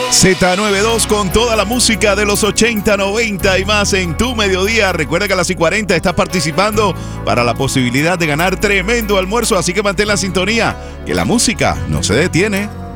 Z92 con toda la música de los 80, 90 y más en tu mediodía. Recuerda que a las 40 estás participando para la posibilidad de ganar tremendo almuerzo, así que mantén la sintonía, que la música no se detiene.